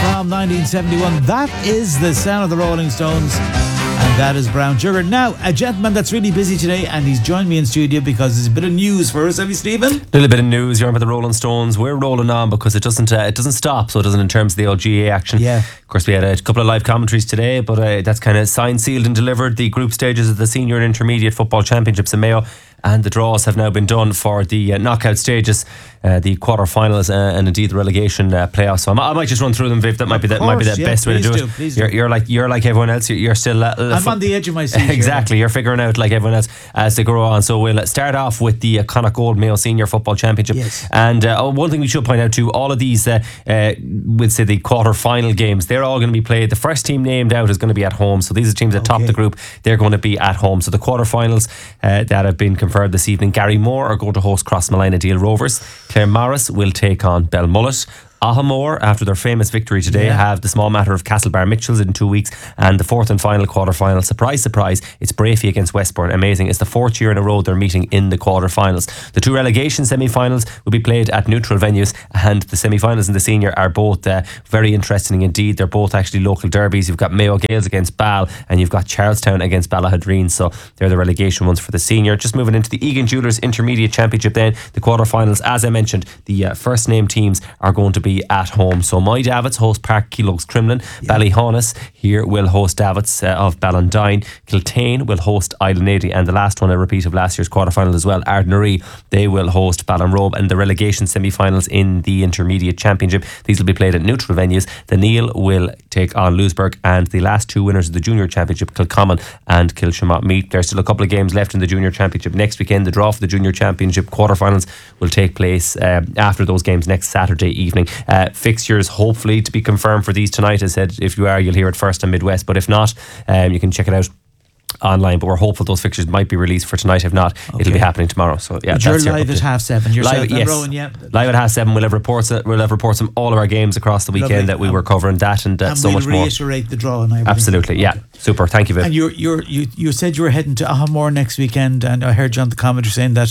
from 1971. That is the sound of the Rolling Stones. And that is Brown Sugar. Now, a gentleman that's really busy today, and he's joined me in studio because there's a bit of news for us. Have you, Stephen? A little bit of news. You're about the Rolling Stones. We're rolling on because it doesn't stop. So it doesn't in terms of the OGA action. Yeah. Of course, we had a couple of live commentaries today, but that's kind of signed, sealed, and delivered. The group stages of the Senior and Intermediate Football Championships in Mayo. And the draws have now been done for the knockout stages, the quarterfinals, and indeed the relegation playoffs. So I might just run through them, Viv. That might be the best way to do it. Please You're like everyone else. You're still. I'm on the edge of my seat. Exactly. You're figuring out like everyone else as they go on. So we'll start off with the Connacht Gold Mayo Senior Football Championship. Yes. And one thing we should point out too, all of these, we'll say the quarter-final games, they're all going to be played. The first team named out is going to be at home. So these are teams that top the group. They're going to be at home. So the quarter-finals that have been confirmed this evening, Gary Moore are going to host Crossmolina Deal Rovers. Clare Morris will take on Belmullet. Ahamore, after their famous victory today, have the small matter of Castlebar Mitchells in 2 weeks. And the fourth and final quarter-final, surprise, surprise, it's Brafey against Westbourne. Amazing. It's the fourth year in a row they're meeting in the quarter-finals. The two relegation semi-finals will be played at neutral venues, and the semi-finals in the senior are both very interesting indeed. They're both actually local derbies. You've got Mayo Gales against Bal, and you've got Charlestown against Ballahadreen. So they're the relegation ones for the senior. Just moving into the Egan Jewellers Intermediate Championship then, the quarter-finals, as I mentioned, the first name teams are going to be at home. So My Davits host Park Keelogs Crumlin. Ballyhonus here will host Davits of Ballandine. Kiltane will host Islandady, and the last one, a repeat of last year's quarterfinal as well, Ardnaree, they will host Ballinrobe. And the relegation semi-finals in the Intermediate Championship, these will be played at neutral venues. The Neil will take on Louisburg, and the last two winners of the Junior Championship, Kilcommon and Kilshamot, meet. There's still a couple of games left in the Junior Championship next weekend. The draw for the Junior Championship quarterfinals will take place after those games next Saturday evening. Fixtures hopefully to be confirmed for these tonight. I said if you are, you'll hear it first on Midwest, but if not, you can check it out online. But we're hopeful those fixtures might be released for tonight. If not, it'll be happening tomorrow. So yeah, but you're live at 7:30. You're live, yes. Rowan, live at 7:30. We'll have reports. We'll have reports from all of our games across the weekend that we were covering that and so much more. And we'll reiterate the draw and everything. Absolutely, yeah, super. Thank you, Viv. And you said you were heading to Ahamore next weekend, and I heard you on the commentary saying that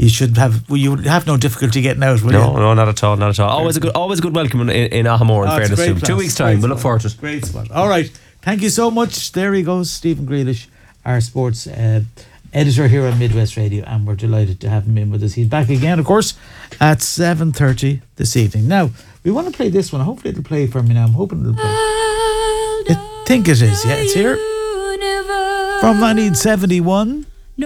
you would have no difficulty getting out. Will you? No, not at all. Always a good welcome in Ahamore. In fairness to 2 weeks' time, we'll look forward to it. Great spot. All right, thank you so much. There he goes, Stephen Grealish, our sports editor here on Midwest Radio, and we're delighted to have him in with us. He's back again, of course, at 7:30 this evening. Now, we want to play this one. Hopefully it'll play for me now. I'm hoping it'll play. I think it is. Yeah, it's here. From 1971.